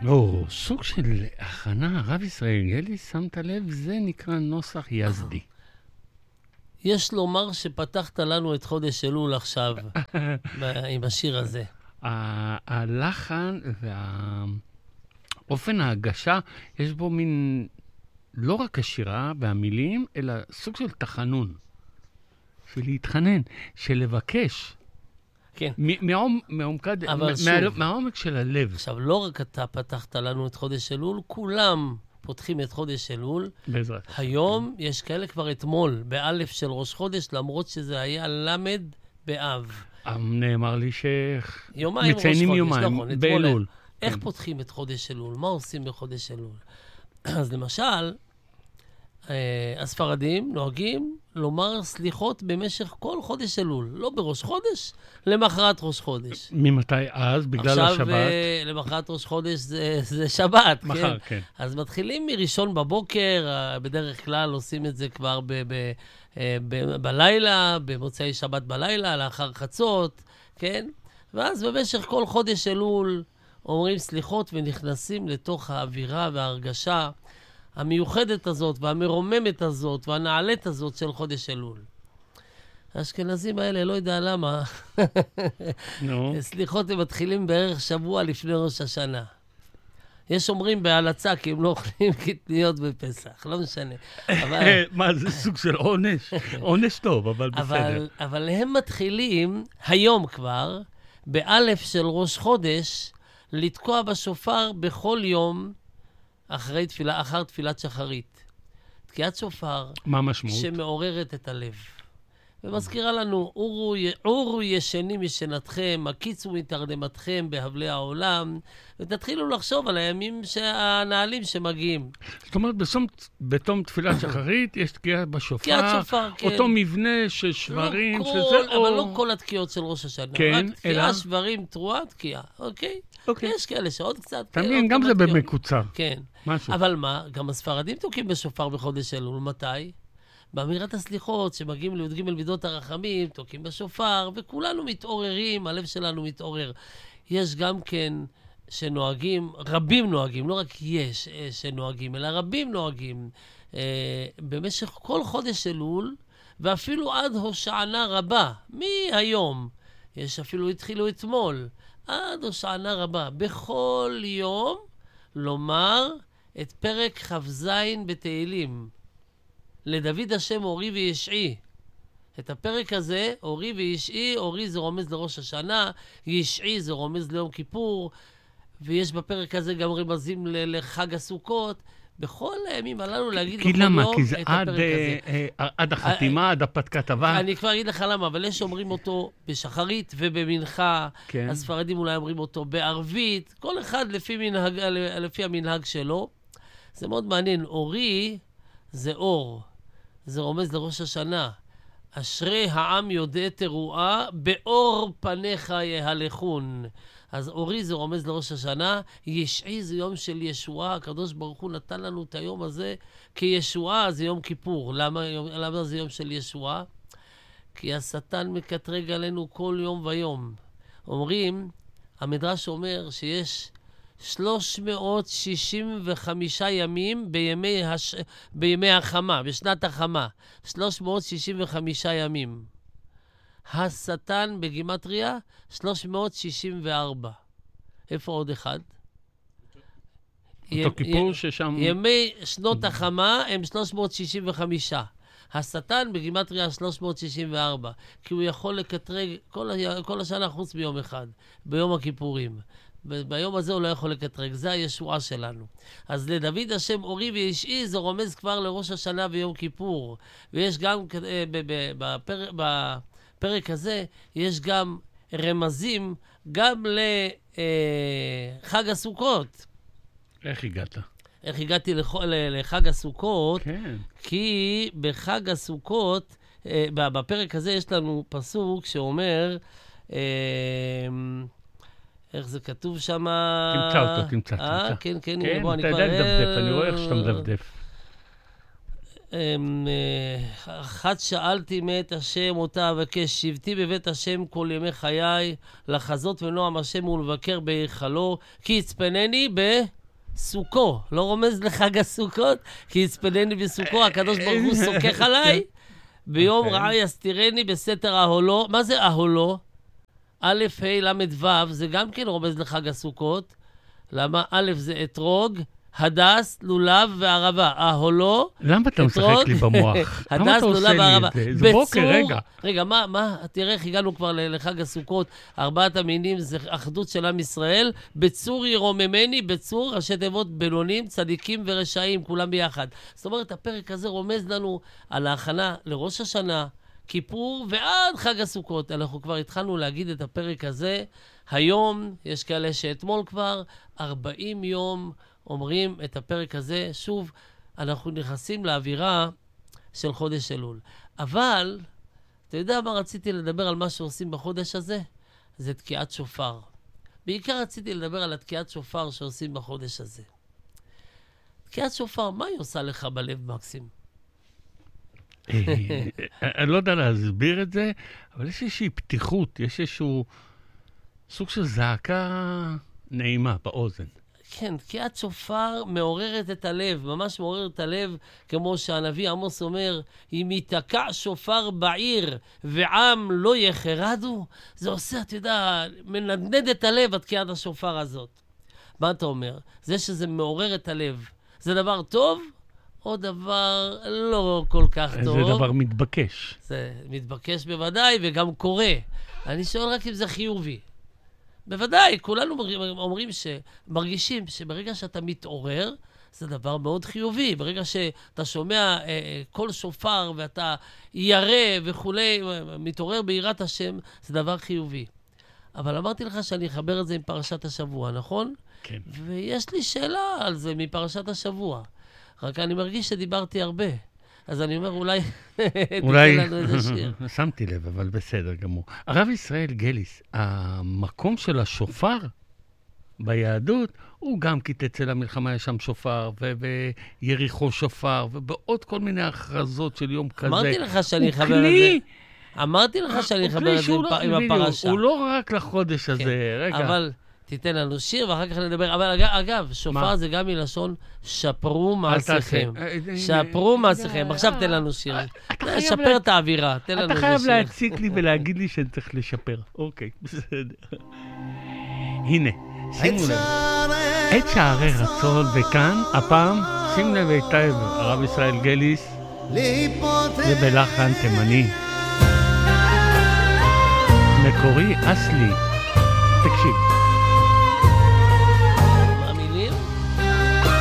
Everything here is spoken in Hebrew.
או, סוג של הכנה, הרב ישראל גלי, שמת לב, זה נקרא נוסח יזדי. יש לומר שפתחת לנו את חודש אלול עכשיו, עם השיר הזה. הלחן והאופן ההגשה, יש בו מין, לא רק השירה והמילים, אלא סוג של תחנון, של להתחנן, של לבקש. כן. מהעומק של הלב. עכשיו, לא רק אתה פתחת לנו את חודש אלול, כולם פותחים את חודש אלול. בעזרת. היום יש כאלה כבר אתמול, באלף של ראש חודש, למרות שזה היה למד באב. נאמר לי שמציינים יומיים באלול. איך פותחים את חודש אלול? מה עושים בחודש אלול? אז למשל, הספרדים נוהגים לומר סליחות במשך כל חודש אלול. לא בראש חודש, למחרת ראש חודש. ממתי אז? בגלל השבת? עכשיו, למחרת ראש חודש זה שבת. מחר, כן. אז מתחילים מראשון בבוקר, בדרך כלל עושים את זה כבר בלילה, במוצאי שבת בלילה, לאחר חצות, כן? ואז במשך כל חודש אלול אומרים סליחות ונכנסים לתוך האווירה וההרגשה המיוחדת הזאת והמרוממת הזאת והנעלית הזאת של חודש אלול. האשכנזים האלה, לא יודע למה, סליחות הם מתחילים בערך שבוע לפני ראש השנה. יש אומרים בהלצה, כי הם לא אוכלים קטניות בפסח, לא משנה. מה, זה סוג של עונש? עונש טוב, אבל בסדר. אבל הם מתחילים, היום כבר, באלף של ראש חודש, לתקוע בשופר בכל יום, אחר תפילת שחרית. תקיעת שופר, מה המשמעות? שמעוררת את הלב. ומזכירה לנו, אורו ישנים ישנתכם, הקיצו מתרדמתכם בהבלי העולם, ותתחילו לחשוב על הימים הנעלים שמגיעים. זאת אומרת, בתום תפילת שחרית יש תקיעה בשופר, תקיעת שופר, כן. אותו מבנה של שברים, לא שזה... אבל לא כל התקיעות של ראש השנה. כן, רק תקיעה, שברים, תרועה, תקיעה, אוקיי? יש כאלה שעוד קצת... תמיד, גם זה במקוצר. כן. משהו. אבל מה, גם הספרדים תוקים בשופר בחודש אלול, מתי? באמירת הסליחות, שמגיעים לי"ג מידות הרחמים, תוקים בשופר, וכולנו מתעוררים, הלב שלנו מתעורר. יש גם כן שנוהגים, רבים נוהגים, לא רק יש שנוהגים, אלא רבים נוהגים, במשך כל חודש אלול, ואפילו עד הושענא רבה, מהיום, יש אפילו התחילו אתמול, עד הושענא רבה, בכל יום לומר את פרק כ"ז בתהילים. לדוד השם אורי וישעי. את הפרק הזה, אורי וישעי, אורי זה רומז לראש השנה, ישעי זה רומז ליום כיפור, ויש בפרק הזה גם רמזים לחג הסוכות. בכל הימים הללו להגיד בכל יום את הפרק הזה. כי למה? כי זה עד החתימה, עד הפתקה. אני כבר אגיד לך למה, אבל יש אומרים אותו בשחרית ובמנחה, כן. הספרדים אולי אומרים אותו בערבית, כל אחד לפי המנהג שלו. זה מאוד מעניין. אורי זה אור. זה רומז לראש השנה. אשרי העם יודע תרועה, באור פניך יהלכון. אז אורי זה רומז לראש השנה, ישעי זה יום של ישועה, הקדוש ברוך הוא נתן לנו את היום הזה, כי ישועה זה יום כיפור. למה זה יום של ישועה? כי השטן מקטרג עלינו כל יום ויום. אומרים, המדרש אומר שיש 365 ימים בימי החמה, בשנת החמה. 365 ימים. השטן בגימטריה, 364. איפה עוד אחד? אותו כיפור ששם... ימי שנות החמה הם 365. השטן בגימטריה 364. כי הוא יכול לקטרג כל השנה חוץ ביום אחד, ביום הכיפורים. ביום הזה הוא לא יכול לקטרג, זה הישועה שלנו. אז לדוד השם אורי וישעי זה רומז כבר לראש השנה ויום כיפור. ויש גם בפרק הזה, יש גם רמזים גם לחג הסוכות. איך הגעת? איך הגעתי לחג הסוכות? כן. כי בחג הסוכות, בפרק הזה יש לנו פסוק שאומר... איך זה כתוב שם? תמצא. כן, בוא, אתה יודע לדפדף, אני רואה איך שאתה מדפדף. אחת שאלתי מאת השם אותה אבקש, שבתי בבית השם כל ימי חיי, לחזות ונועם השם ולבקר בהיכלו, כי יצפנני בסוכו. לא רומז לחג הסוכות? כי יצפנני בסוכו, הקדוש ברוך הוא סוכך עליי, ביום רעה יסתירני בסתר אהלו. מה זה אהלו? א' ה' למד ו', זה גם כן רומז לחג הסוכות. למה? א' זה אתרוג, הדס, לולב וערבה. אהלו, למה אתה משחק לי במוח? למה אתה עושה לי את זה? זה בוקר, רגע. רגע, מה? תראה איך הגענו כבר לחג הסוכות. 4 המינים זה אחדות של עם ישראל. בצור ירוממני, בצור, ראשי תיבות בינונים, צדיקים ורשעים, כולם ביחד. זאת אומרת, הפרק הזה רומז לנו על ההכנה לראש השנה, כיפור ועד חג הסוכות. אנחנו כבר התחלנו להגיד את הפרק הזה. היום, יש כאלה שאתמול כבר, 40 יום אומרים את הפרק הזה. שוב, אנחנו נכנסים לאווירה של חודש אלול. אבל, אתה יודע מה רציתי לדבר על מה שעושים בחודש הזה? זה תקיעת שופר. בעיקר רציתי לדבר על התקיעת שופר שעושים בחודש הזה. תקיעת שופר, מה היא עושה לך בלב, מקסים? אני לא יודע להסביר את זה, אבל יש איזושהי פתיחות, יש איזשהו סוג של זעקה נעימה באוזן. כן, תקיעת שופר מעוררת את הלב, ממש מעוררת את הלב, כמו שהנביא עמוס אומר, אם ייתקע שופר בעיר ועם לא יחרדו, זה עושה, אתה יודע, מנדנד את הלב, התקיעת השופר הזאת. מה אתה אומר? זה שזה מעורר את הלב, זה דבר טוב? או דבר לא כל כך טוב. זה דבר מתבקש. זה מתבקש בוודאי וגם קורה. אני שואל רק אם זה חיובי. בוודאי, כולנו מרגישים שברגע שאתה מתעורר, זה דבר מאוד חיובי. ברגע שאתה שומע כל שופר ואתה ירא וכולי, מתעורר ביראת השם, זה דבר חיובי. אבל אמרתי לך שאני אחבר את זה עם פרשת השבוע, נכון? כן. ויש לי שאלה על זה מפרשת השבוע. רק אני מרגיש שדיברתי הרבה. אז אני אומר, אולי תיתן לנו איזה שיר. שמתי לב, אבל בסדר גמור. הרב ישראל גליס, המקום של השופר ביהדות, הוא גם כי תצא למלחמה יש שם שופר, וביריחו שופר, ובעוד כל מיני הכרזות של יום כזה. אמרתי לך שאני אחבר את זה. אמרתי לך שאני אחבר את זה עם הפרשה. הוא לא רק לחודש הזה, רגע. אבל תיתן לנו שיר ואחר כך נדבר. אבל אגב, שופר זה גם מלשון שפרו מעשיכם. שפרו מעשיכם. עכשיו תן לנו שיר. שפר את האווירה. אתה חייב להציק לי ולהגיד לי שאני צריך לשפר. אוקיי, בסדר. הנה, שימו לב. את שערי רצון, וכאן, הפעם, שים לב היטב, הרב ישראל גליס, זה בלחן תימני. מקורי אסלי.